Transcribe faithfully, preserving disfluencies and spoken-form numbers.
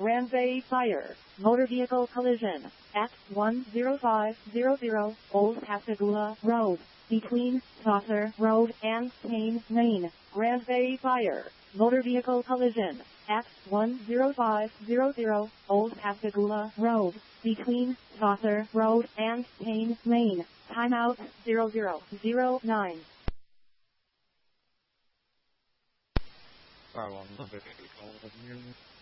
Grand Bay Fire, motor vehicle collision, at one zero five zero zero Old Pascagoula Road, between Saucer Road and Payne Lane. Grand Bay Fire, motor vehicle collision, at one zero five zero zero Old Pascagoula Road, between Saucer Road and Payne Lane. Timeout zero zero zero nine. I want to